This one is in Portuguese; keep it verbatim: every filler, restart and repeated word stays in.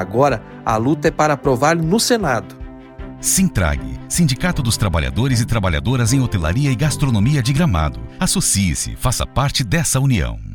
Agora, a luta é para aprová-lo no Senado. Sintrag, Sindicato dos Trabalhadores e Trabalhadoras em Hotelaria e Gastronomia de Gramado. Associe-se, faça parte dessa união.